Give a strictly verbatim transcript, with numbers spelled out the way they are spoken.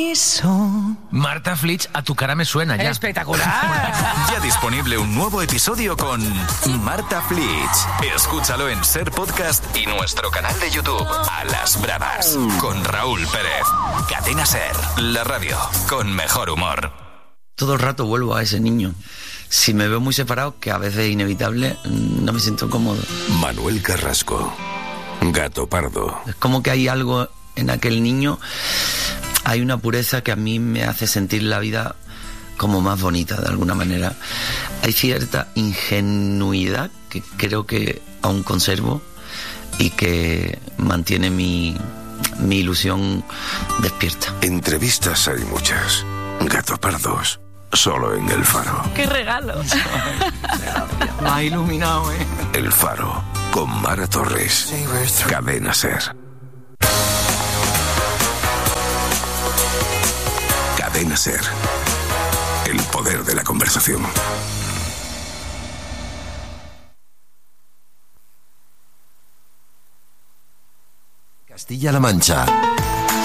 Marta Flitch, a tu cara me suena ya. ¡Espectacular! Ya disponible un nuevo episodio con Marta Flitch. Escúchalo en Ser Podcast y nuestro canal de YouTube, A las Bravas, con Raúl Pérez. Cadena Ser, la radio con mejor humor. Todo el rato vuelvo a ese niño. Si me veo muy separado, que a veces es inevitable, no me siento cómodo. Manuel Carrasco, Gato Pardo. Es como que hay algo en aquel niño, hay una pureza que a mí me hace sentir la vida como más bonita de alguna manera. Hay cierta ingenuidad que creo que aún conservo y que mantiene mi, mi ilusión despierta. Entrevistas hay muchas. Gato Pardos, solo en El Faro. ¡Qué regalo! Me ha iluminado, ¿eh? El Faro, con Mara Torres. Cadena Ser. Cadena Ser. El poder de la conversación. Castilla-La Mancha.